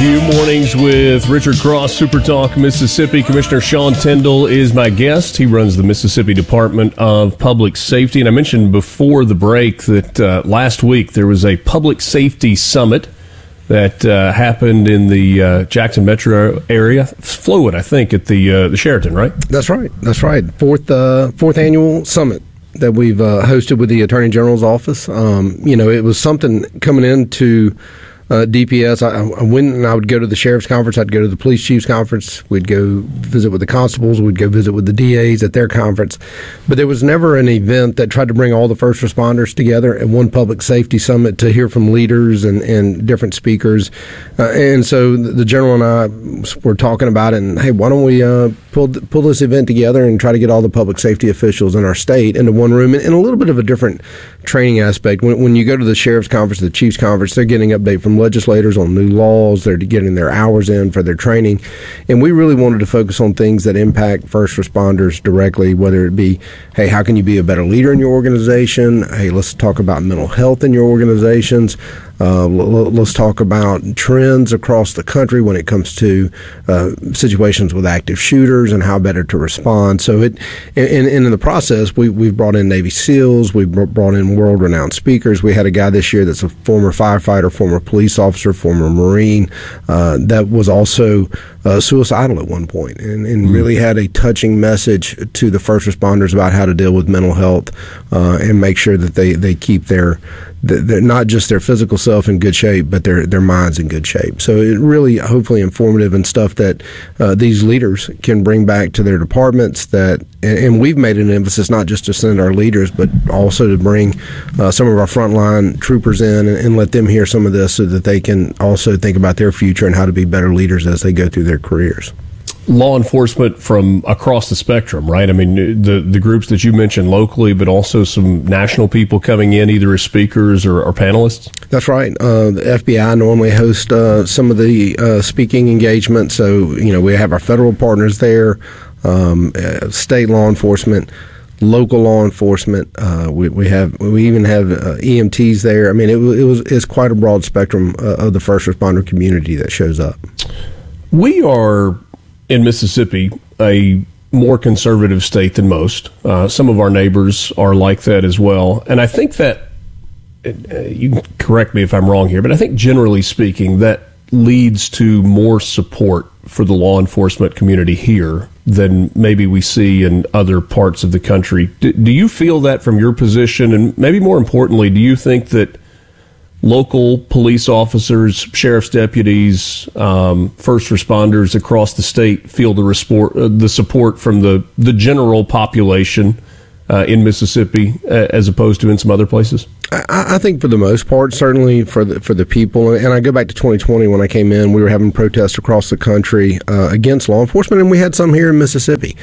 You mornings with Richard Cross, Super Talk Mississippi. Commissioner Sean Tindell is my guest. He runs the Mississippi Department of Public Safety. And I mentioned before the break that last week there was a public safety summit that happened in the Jackson metro area. Flowood, I think, at the Sheraton, right? That's right. That's right. Fourth annual summit that we've hosted with the Attorney General's office. It was something coming into DPS. I went and I would go to the sheriff's conference. I'd go to the police chief's conference. We'd go visit with the constables. We'd go visit with the DAs at their conference. But there was never an event that tried to bring all the first responders together at one public safety summit to hear from leaders and different speakers. And so the general and I were talking about it. And hey, why don't we pull this event together and try to get all the public safety officials in our state into one room and a little bit of a different training aspect. When you go to the sheriff's conference, the chief's conference, they're getting update from legislators on new laws. They're getting their hours in for their training. And we really wanted to focus on things that impact first responders directly, whether it be, hey, how can you be a better leader in your organization? Hey, let's talk about mental health in your organizations. Let's talk about trends across the country when it comes to situations with active shooters and how better to respond. So in the process, we've brought in Navy SEALs, we've brought in world-renowned speakers. We had a guy this year that's a former firefighter, former police officer, former Marine, that was also suicidal at one point, and really had a touching message to the first responders about how to deal with mental health and make sure that they keep their not just their physical self in good shape, but their minds in good shape. So it really, hopefully, informative and stuff that these leaders can bring back to their departments. And we've made an emphasis not just to send our leaders, but also to bring some of our frontline troopers in and let them hear some of this so that they can also think about their future and how to be better leaders as they go through their careers. Law enforcement from across the spectrum, right? I mean, the groups that you mentioned locally, but also some national people coming in either as speakers or panelists? That's right. The FBI normally hosts some of the speaking engagements. So, we have our federal partners there, state law enforcement, local law enforcement. We even have EMTs there. I mean, it's quite a broad spectrum of the first responder community that shows up. We are, in Mississippi, a more conservative state than most. Some of our neighbors are like that as well. And I think that, you can correct me if I'm wrong here, but I think generally speaking, that leads to more support for the law enforcement community here than maybe we see in other parts of the country. Do you feel that from your position? And maybe more importantly, do you think that local police officers, sheriff's deputies, first responders across the state feel the support from the general population in Mississippi as opposed to in some other places? I think for the most part, certainly for the people, and I go back to 2020 when I came in, we were having protests across the country against law enforcement, and we had some here in Mississippi.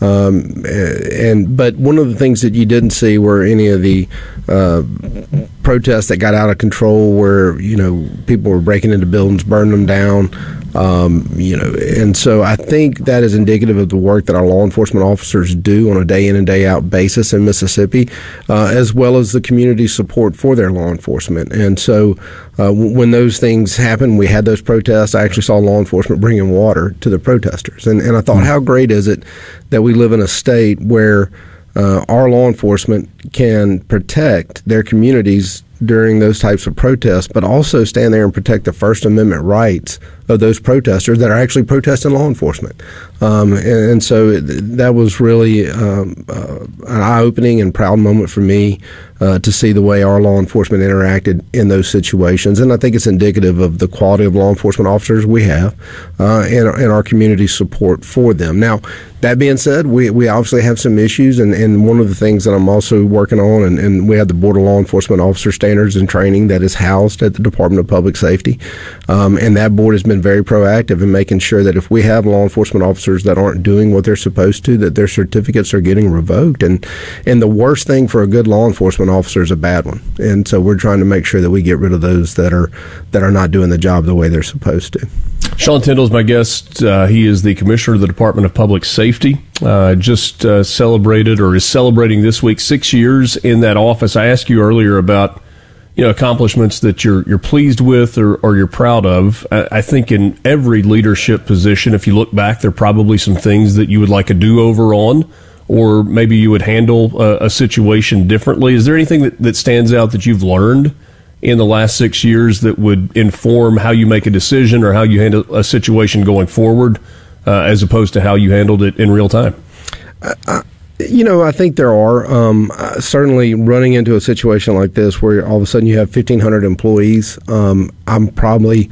But one of the things that you didn't see were any of the protests that got out of control, where people were breaking into buildings, burning them down. And so I think that is indicative of the work that our law enforcement officers do on a day in and day out basis in Mississippi, as well as the community support for their law enforcement. And so when those things happened, we had those protests. I actually saw law enforcement bringing water to the protesters. And I thought, how great is it that we live in a state where our law enforcement can protect their communities during those types of protests, but also stand there and protect the First Amendment rights of those protesters that are actually protesting law enforcement. And so that was really an eye-opening and proud moment for me to see the way our law enforcement interacted in those situations. And I think it's indicative of the quality of law enforcement officers we have and our community support for them. Now, that being said, we obviously have some issues, and one of the things that I'm also working on, and we have the Board of Law Enforcement Officer Standards and Training that is housed at the Department of Public Safety, and that board has been very proactive in making sure that if we have law enforcement officers that aren't doing what they're supposed to, that their certificates are getting revoked. And the worst thing for a good law enforcement officer is a bad one. And so we're trying to make sure that we get rid of those that are not doing the job the way they're supposed to. Sean Tindell is my guest. He is the Commissioner of the Department of Public Safety. Just celebrated or is celebrating this week 6 years in that office. I asked you earlier about accomplishments that you're pleased with or you're proud of. I think in every leadership position, if you look back, there are probably some things that you would like a do-over on, or maybe you would handle a situation differently. Is there anything that stands out that you've learned in the last 6 years that would inform how you make a decision or how you handle a situation going forward, as opposed to how you handled it in real time? I think there are. Certainly running into a situation like this where all of a sudden you have 1,500 employees, I'm probably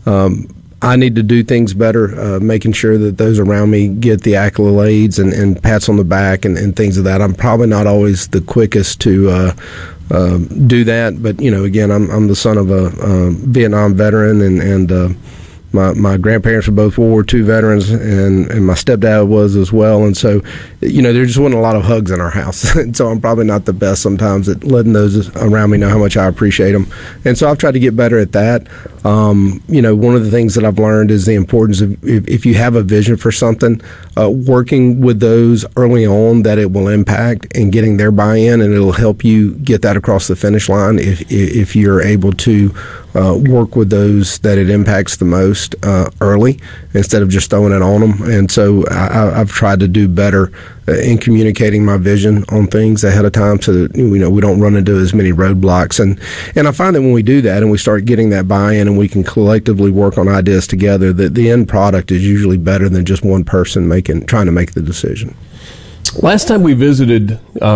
I need to do things better, making sure that those around me get the accolades and pats on the back and things of that. I'm probably not always the quickest to do that, but again, I'm the son of a Vietnam veteran, and my grandparents were both World War II veterans, and my stepdad was as well. And so, there just wasn't a lot of hugs in our house. And so I'm probably not the best sometimes at letting those around me know how much I appreciate them. And so I've tried to get better at that. One of the things that I've learned is the importance of, if you have a vision for something, working with those early on that it will impact and getting their buy-in, and it'll help you get that across the finish line if you're able to work with those that it impacts the most early instead of just throwing it on them. And so I've tried to do better in communicating my vision on things ahead of time so that we don't run into as many roadblocks. And I find that when we do that and we start getting that buy-in and we can collectively work on ideas together, that the end product is usually better than just one person trying to make the decision. Last time we visited,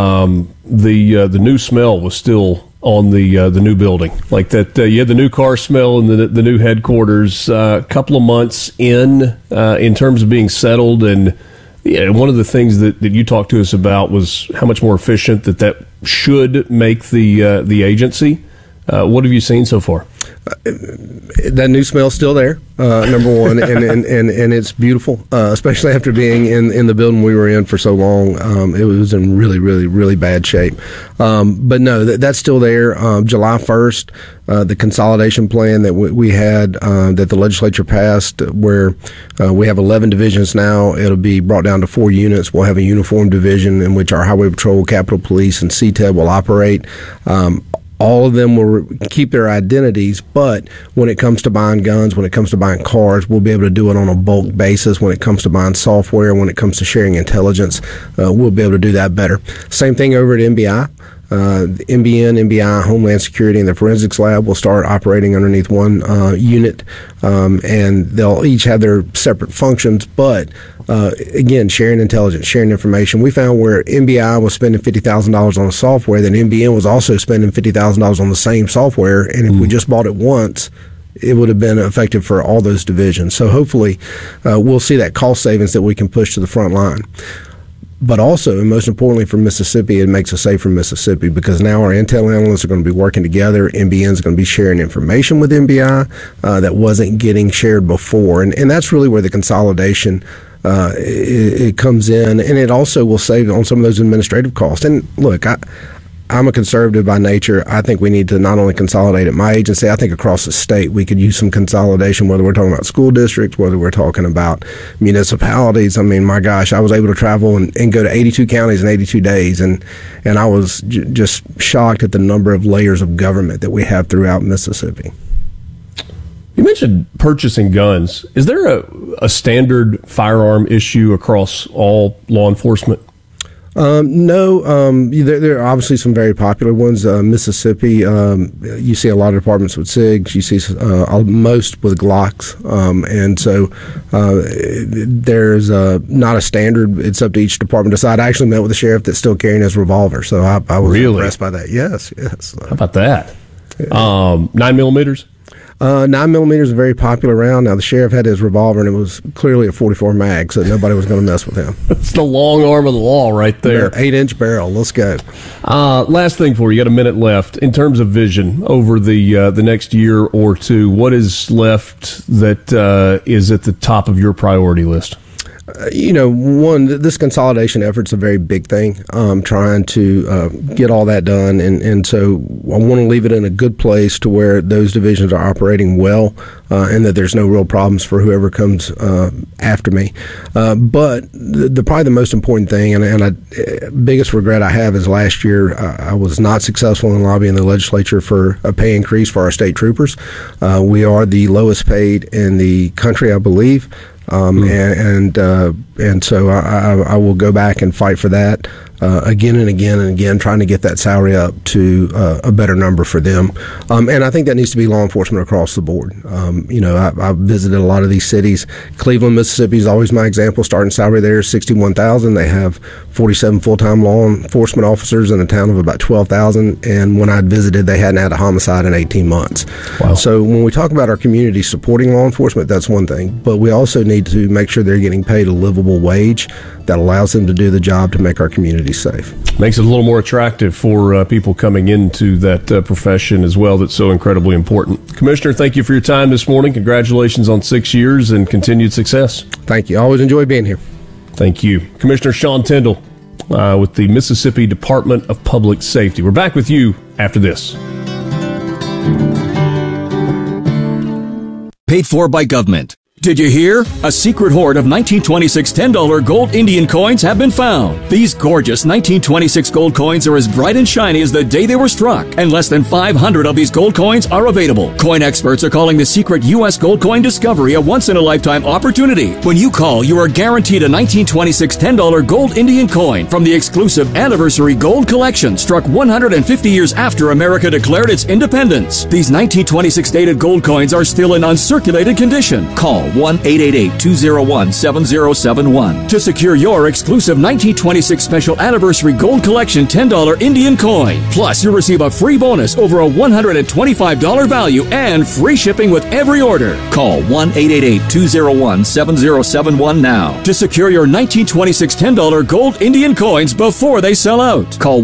the new smell was still on the new building, like that. You had the new car smell and the new headquarters. A couple of months in terms of being settled, and one of the things that you talked to us about was how much more efficient that should make the agency. What have you seen so far? That new smell's still there, number one, and it's beautiful, especially after being in the building we were in for so long. It was in really, really, really bad shape. But no, that's still there. July 1st, the consolidation plan that we had, that the legislature passed, where we have 11 divisions now, it'll be brought down to 4 units. We'll have a uniform division in which our Highway Patrol, Capitol Police, and CTEB will operate. All of them will keep their identities, but when it comes to buying guns, when it comes to buying cars, we'll be able to do it on a bulk basis. When it comes to buying software, when it comes to sharing intelligence, we'll be able to do that better. Same thing over at MBI. MBN, MBI, Homeland Security, and the Forensics Lab will start operating underneath one unit, and they'll each have their separate functions, but again, sharing intelligence, sharing information. We found where MBI was spending $50,000 on the software, then MBN was also spending $50,000 on the same software, and if we just bought it once, it would have been effective for all those divisions. So hopefully we'll see that cost savings that we can push to the front line. But also, and most importantly for Mississippi, it makes us safer in Mississippi, because now our intel analysts are going to be working together. MBN is going to be sharing information with MBI that wasn't getting shared before. And that's really where the consolidation it comes in. And it also will save on some of those administrative costs. And look, I'm a conservative by nature. I think we need to not only consolidate at my agency, I think across the state we could use some consolidation, whether we're talking about school districts, whether we're talking about municipalities. I mean, my gosh, I was able to travel and go to 82 counties in 82 days, and I was just shocked at the number of layers of government that we have throughout Mississippi. You mentioned purchasing guns. Is there a standard firearm issue across all law enforcement? No, there are obviously some very popular ones. Mississippi, you see a lot of departments with SIGs. You see most with Glocks, and so there's not a standard. It's up to each department to decide. I actually met with a sheriff that's still carrying his revolver, so I was impressed by that. Yes. How about that? 9 millimeters? 9mm is a very popular round. Now, the sheriff had his revolver, and it was clearly a .44 mag, so nobody was going to mess with him. It's the long arm of the law right there. 8-inch barrel. Let's go. Last thing for you. You got a minute left. In terms of vision over the next year or two, what is left that is at the top of your priority list? This consolidation effort's a very big thing, trying to get all that done. And so I want to leave it in a good place to where those divisions are operating well, and that there's no real problems for whoever comes after me. But probably the most important thing, and biggest regret I have is last year I was not successful in lobbying the legislature for a pay increase for our state troopers. We are the lowest paid in the country, I believe. And so I will go back and fight for that again and again and again, trying to get that salary up to a better number for them. And I think that needs to be law enforcement across the board. I've visited a lot of these cities. Cleveland, Mississippi is always my example. Starting salary there is $61,000. They have 47 full-time law enforcement officers in a town of about 12,000. And when I visited, they hadn't had a homicide in 18 months. Wow. So when we talk about our community supporting law enforcement, that's one thing. But we also need to make sure they're getting paid a livable wage that allows them to do the job to make our community safe. Makes it a little more attractive for people coming into that profession as well. That's so incredibly important. Commissioner, thank you for your time this morning. Congratulations on 6 years and continued success. Thank you. I always enjoy being here. Thank you. Commissioner Sean Tindell with the Mississippi Department of Public Safety. We're back with you after this. Paid for by government. Did you hear? A secret hoard of 1926 $10 gold Indian coins have been found. These gorgeous 1926 gold coins are as bright and shiny as the day they were struck, and less than 500 of these gold coins are available. Coin experts are calling the secret U.S. gold coin discovery a once-in-a-lifetime opportunity. When you call, you are guaranteed a 1926 $10 gold Indian coin from the exclusive Anniversary Gold Collection, struck 150 years after America declared its independence. These 1926 dated gold coins are still in uncirculated condition. Call 1-888-201-7071 to secure your exclusive 1926 Special Anniversary Gold Collection $10 Indian coin. Plus, you'll receive a free bonus over a $125 value and free shipping with every order. Call 1-888-201-7071 now to secure your 1926 $10 gold Indian coins before they sell out. Call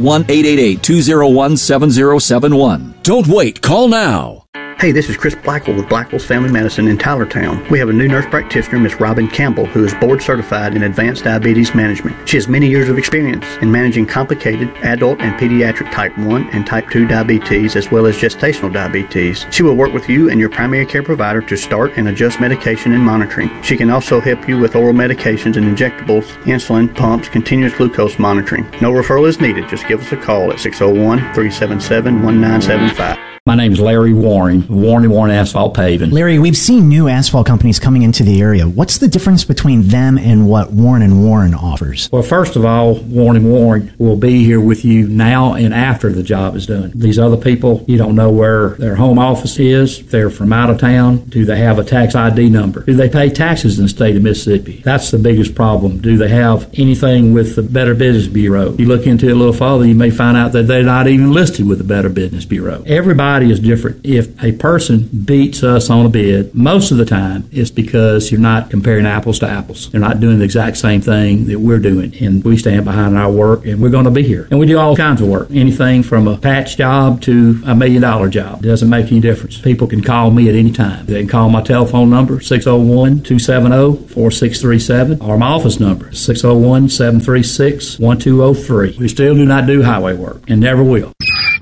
1-888-201-7071. Don't wait. Call now. Hey, this is Chris Blackwell with Blackwell's Family Medicine in Tylertown. We have a new nurse practitioner, Miss Robin Campbell, who is board certified in advanced diabetes management. She has many years of experience in managing complicated adult and pediatric type 1 and type 2 diabetes, as well as gestational diabetes. She will work with you and your primary care provider to start and adjust medication and monitoring. She can also help you with oral medications and injectables, insulin, pumps, continuous glucose monitoring. No referral is needed. Just give us a call at 601-377-1975. My name is Larry Warren, Warren Asphalt Paving. Larry, we've seen new asphalt companies coming into the area. What's the difference between them and what Warren & Warren offers? Well, first of all, Warren & Warren will be here with you now and after the job is done. These other people, you don't know where their home office is, if they're from out of town, do they have a tax ID number? Do they pay taxes in the state of Mississippi? That's the biggest problem. Do they have anything with the Better Business Bureau? You look into it a little further, you may find out that they're not even listed with the Better Business Bureau. Everybody is different. If a person beats us on a bid, most of the time it's because you're not comparing apples to apples. They're not doing the exact same thing that we're doing, and we stand behind our work, and we're going to be here. And we do all kinds of work, anything from a patch job to $1 million job. It doesn't make any difference. People can call me at any time. They can call my telephone number, 601-270-4637, or my office number, 601-736-1203. We still do not do highway work, and never will.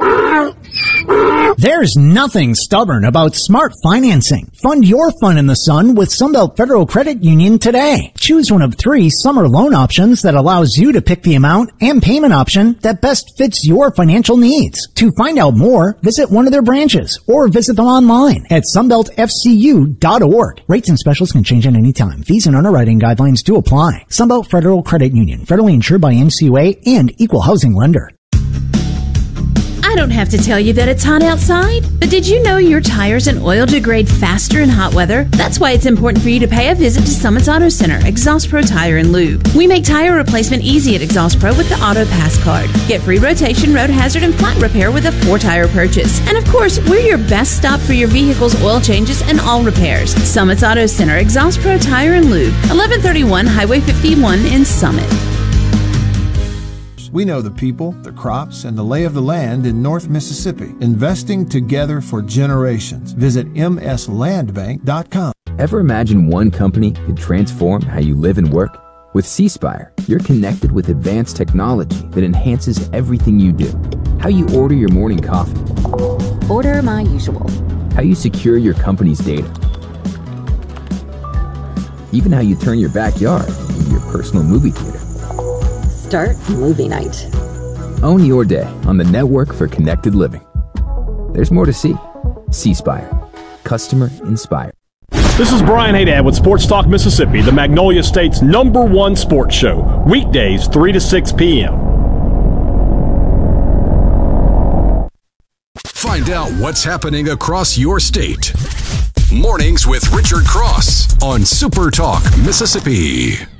There's nothing stubborn about smart financing. Fund your fun in the sun with Sunbelt Federal Credit Union today. Choose one of 3 summer loan options that allows you to pick the amount and payment option that best fits your financial needs. To find out more, visit one of their branches or visit them online at sunbeltfcu.org. Rates and specials can change at any time. Fees and underwriting guidelines do apply. Sunbelt Federal Credit Union, federally insured by NCUA and Equal Housing Lender. I don't have to tell you that it's hot outside, but did you know your tires and oil degrade faster in hot weather? That's why it's important for you to pay a visit to Summit's Auto Center, Exhaust Pro Tire and Lube. We make tire replacement easy at Exhaust Pro with the Auto Pass card. Get free rotation, road hazard, and flat repair with a 4-tire purchase. And of course, we're your best stop for your vehicle's oil changes and all repairs. Summit's Auto Center, Exhaust Pro Tire and Lube, 1131 Highway 51 in Summit. We know the people, the crops, and the lay of the land in North Mississippi, investing together for generations. Visit mslandbank.com. Ever imagine one company could transform how you live and work? With C Spire, you're connected with advanced technology that enhances everything you do. How you order your morning coffee. Order my usual. How you secure your company's data. Even how you turn your backyard into your personal movie theater. Start movie night. Own your day on the network for connected living. There's more to see. C Spire. Customer inspired. This is Brian Haydad with Sports Talk Mississippi, the Magnolia State's #1 sports show. Weekdays 3 to 6 p.m. Find out what's happening across your state. Mornings with Richard Cross on Super Talk Mississippi.